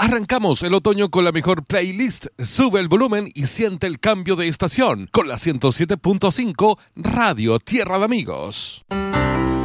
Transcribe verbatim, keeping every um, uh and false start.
Arrancamos el otoño con la mejor playlist. Sube el volumen y siente el cambio de estación con la ciento siete punto cinco Radio Tierra de Amigos.